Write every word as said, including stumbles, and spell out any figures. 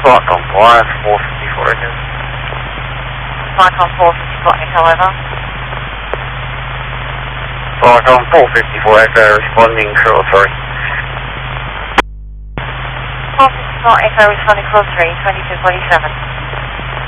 Flightcom five, four fifty-four Echo. Flightcom four fifty-four Echo, over. Flightcom four fifty-four Echo, responding shuttle three. four fifty-four Echo, responding call three, twenty-two forty-seven.